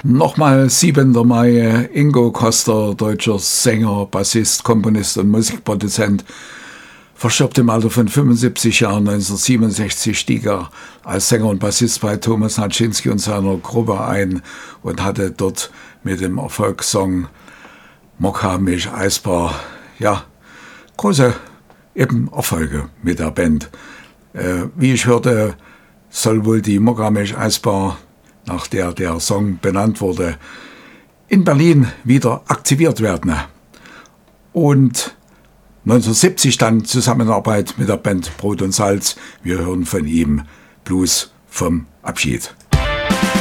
Nochmal 7. Mai, Ingo Koster, deutscher Sänger, Bassist, Komponist und Musikproduzent, verstirbt im Alter von 75 Jahren. 1967 stieg er als Sänger und Bassist bei Thomas Haczynski und seiner Gruppe ein und hatte dort mit dem Erfolgssong Mokka Milch Eisbar, ja, große eben Erfolge mit der Band. Wie ich hörte, soll wohl die Mokka Milch Eisbar, nach der der Song benannt wurde, in Berlin wieder aktiviert werden. Und 1970 dann Zusammenarbeit mit der Band Brot und Salz. Wir hören von ihm Blues vom Abschied.